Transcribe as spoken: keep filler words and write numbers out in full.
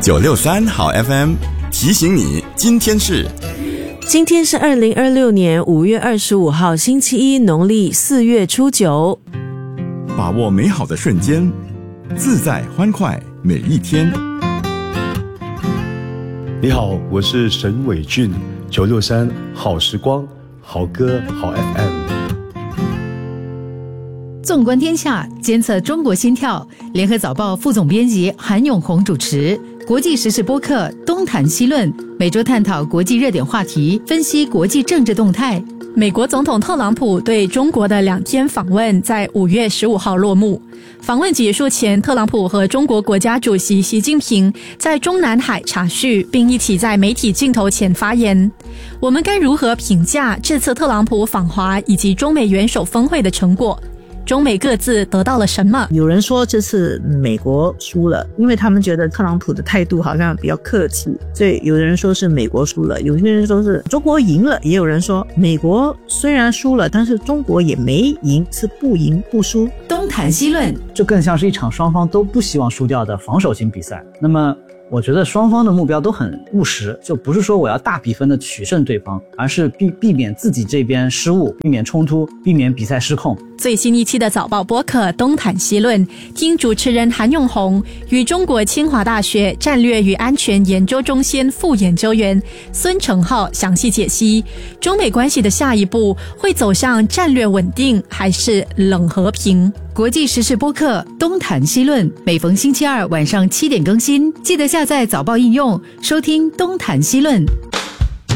九六三好 F M 提醒你，今天是今天是二零二六年五月二十五号星期一，农历四月初九。 把握美好的瞬间，自在欢快每一天。 你好，我是沈伟俊，九六三好时光，好歌好 F M。 纵观天下，监测中国心跳。联合早报副总编辑韩永红主持。国际时事播客东谈西论，每周探讨国际热点话题，分析国际政治动态。 美国总统特朗普对中国的两天访问在五月十五号落幕。访问结束前，特朗普和中国国家主席习近平在中南海茶叙，并一起在媒体镜头前发言。我们该如何评价这次特朗普访华以及中美元首峰会的成果？中美各自得到了什么？ 有人说这次美国输了，因为他们觉得特朗普的态度好像比较客气，所以有人说是美国输了，有些人说是中国赢了，也有人说美国虽然输了，但是中国也没赢，是不赢不输。 东谈西论， 这更像是一场双方都不希望输掉的防守型比赛。那么我觉得双方的目标都很务实，就不是说我要大比分的取胜对方，而是避避免自己这边失误，避免冲突，避免比赛失控。 最新一期的早报播客东谈西论，听主持人韩永红与中国清华大学战略与安全研究中心副研究员孙成浩详细解析中美关系的下一步会走向战略稳定还是冷和平。 国际时事播客东谈西论，每逢星期二晚上七点更新，记得下载早报应用收听东谈西论。